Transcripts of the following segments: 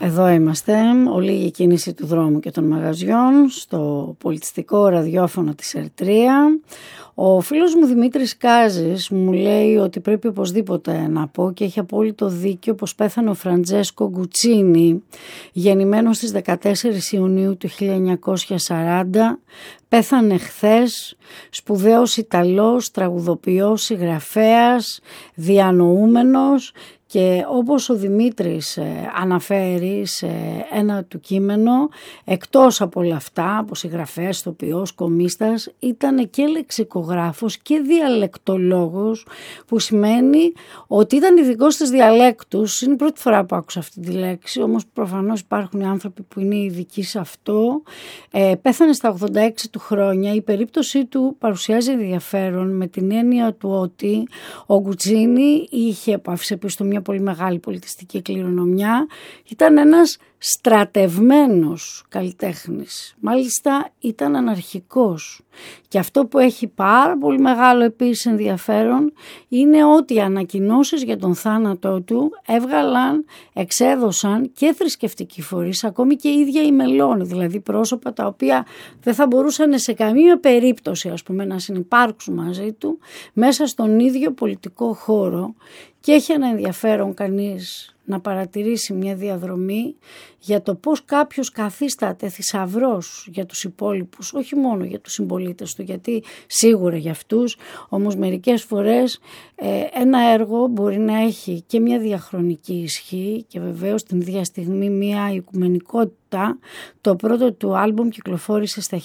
Εδώ είμαστε, ολίγη κίνηση του δρόμου και των μαγαζιών, στο πολιτιστικό ραδιόφωνο της Ερτρία. Ο φίλος μου Δημήτρης Κάζης μου λέει ότι πρέπει οπωσδήποτε να πω και έχει απόλυτο δίκιο πως πέθανε ο Φραντζέσκο Γκουτσίνι, γεννημένος στις 14 Ιουνίου του 1940. Πέθανε χθες, σπουδαίος Ιταλός, τραγουδοποιός, συγγραφέας, διανοούμενος. Και όπως ο Δημήτρης αναφέρει σε ένα του κείμενο, εκτός από όλα αυτά, από συγγραφέας, ηθοποιός, κομίστας, ήταν και λεξικογράφος και διαλεκτολόγος, που σημαίνει ότι ήταν ειδικός στις διαλέκτους. Είναι η πρώτη φορά που άκουσα αυτή τη λέξη, όμως προφανώς υπάρχουν άνθρωποι που είναι ειδικοί σε αυτό. Πέθανε στα 86 του χρόνια. Η περίπτωσή του παρουσιάζει ενδιαφέρον με την έννοια του ότι ο Γκουτσίνι άφησε πίσω του μια πολύ μεγάλη πολιτιστική κληρονομιά. Ήταν ένας στρατευμένος καλλιτέχνης. Μάλιστα ήταν αναρχικός. Και αυτό που έχει πάρα πολύ μεγάλο επίσης ενδιαφέρον είναι ότι οι ανακοινώσεις για τον θάνατό του εξέδωσαν και θρησκευτικοί φορείς, ακόμη και η ίδια η Μελώνη, δηλαδή πρόσωπα τα οποία δεν θα μπορούσαν σε καμία περίπτωση να συνυπάρξουν μαζί του μέσα στον ίδιο πολιτικό χώρο. Και έχει ένα ενδιαφέρον κανείς να παρατηρήσει μια διαδρομή για το πώς κάποιος καθίσταται θησαυρός για τους υπόλοιπους, όχι μόνο για τους συμπολίτες του, γιατί σίγουρα για αυτούς, όμως μερικές φορές ένα έργο μπορεί να έχει και μια διαχρονική ισχύ και βεβαίως την ίδια στιγμή μια οικουμενικότητα. Το πρώτο του άλμπουμ κυκλοφόρησε στα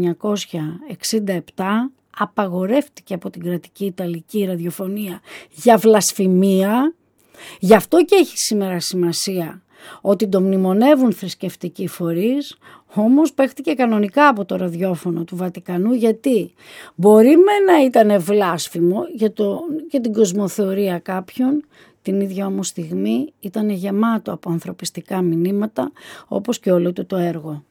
1967, απαγορεύτηκε από την κρατική Ιταλική ραδιοφωνία για βλασφημία. Γι' αυτό και έχει σήμερα σημασία ότι τον μνημονεύουν θρησκευτικοί φορείς, όμως παίχτηκε κανονικά από το ραδιόφωνο του Βατικανού, γιατί μπορεί να ήταν βλάσφημο για την κοσμοθεωρία κάποιων, την ίδια όμως στιγμή ήταν γεμάτο από ανθρωπιστικά μηνύματα, όπως και όλο το έργο.